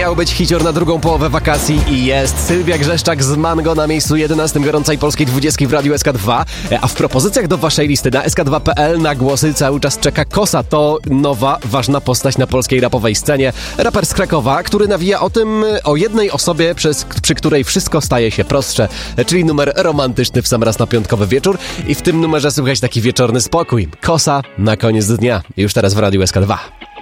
Miał być hicior na drugą połowę wakacji i jest. Sylwia Grzeszczak z Mango na miejscu 11 gorącej polskiej 20 w Radiu SK2. A w propozycjach do waszej listy na sk2.pl na głosy cały czas czeka Kosa. To nowa, ważna postać na polskiej rapowej scenie. Raper z Krakowa, który nawija o jednej osobie, przy której wszystko staje się prostsze. Czyli numer romantyczny w sam raz na piątkowy wieczór. I w tym numerze słuchać taki wieczorny spokój. Kosa na koniec dnia. Już teraz w Radiu SK2.